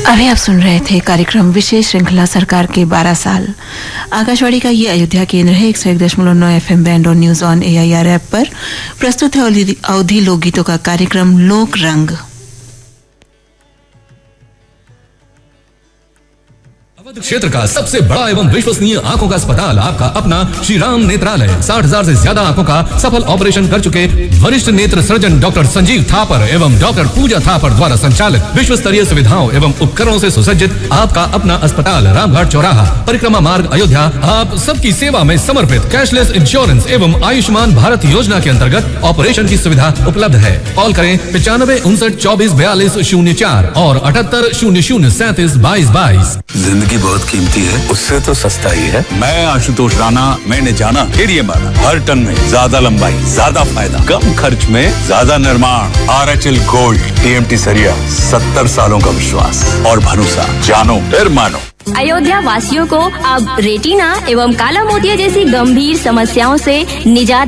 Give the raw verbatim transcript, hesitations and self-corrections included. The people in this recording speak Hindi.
अभी आप सुन रहे थे कार्यक्रम विशेष श्रृंखला सरकार के बारह साल। आकाशवाणी का ये अयोध्या केंद्र है। एक सौ एक दशमलव नौ एफ एम बैंड और news on A I R app पर प्रस्तुत है अवधि लोकगीतों का कार्यक्रम लोक रंग। अवध क्षेत्र का सबसे बड़ा एवं विश्वसनीय आंखों का अस्पताल आपका अपना श्री राम नेत्रालय साठ हजार से ज्यादा आंखों का सफल ऑपरेशन कर चुके वरिष्ठ नेत्र सर्जन डॉक्टर संजीव थापर एवं डॉक्टर पूजा थापर द्वारा संचालित विश्व स्तरीय सुविधाओं एवं उपकरणों से सुसज्जित आपका अपना अस्पताल रामघाट चौराहा परिक्रमा मार्ग अयोध्या आप सबकी सेवा में समर्पित। कैशलेस इंश्योरेंस एवं आयुष्मान भारत योजना के अंतर्गत ऑपरेशन की सुविधा उपलब्ध है। कॉल करें पचानवे उनसठ चौबीस बयालीस शून्य चार और अठहत्तर शून्य शून्य सैंतीस बाईस बाईस। जिंदगी बहुत कीमती है, उससे तो सस्ता ही है। मैं आशुतोष राणा, मैंने जाना फिर ये माना, हर टन में ज्यादा लंबाई, ज्यादा फायदा, कम खर्च में ज्यादा निर्माण। R H L gold, T M T सरिया, सत्तर सालों का विश्वास और भरोसा, जानो फिर मानो। अयोध्या वासियों को अब रेटिना एवं काला मोतिया जैसी गंभीर समस्याओं से निजात